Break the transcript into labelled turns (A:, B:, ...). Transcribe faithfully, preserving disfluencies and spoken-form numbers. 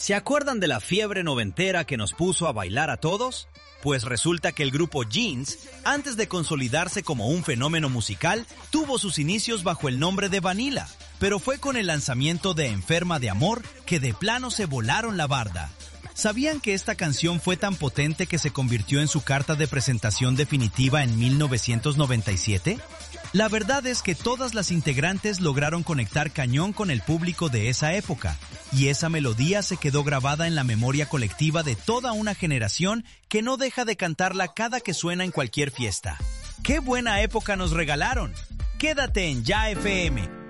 A: ¿Se acuerdan de la fiebre noventera que nos puso a bailar a todos? Pues resulta que el grupo Jeans, antes de consolidarse como un fenómeno musical, tuvo sus inicios bajo el nombre de Vanilla, pero fue con el lanzamiento de Enferma de Amor que de plano se volaron la barda. ¿Sabían que esta canción fue tan potente que se convirtió en su carta de presentación definitiva en mil novecientos noventa y siete? La verdad es que todas las integrantes lograron conectar cañón con el público de esa época, y esa melodía se quedó grabada en la memoria colectiva de toda una generación que no deja de cantarla cada que suena en cualquier fiesta. ¡Qué buena época nos regalaron! Quédate en Ya F M.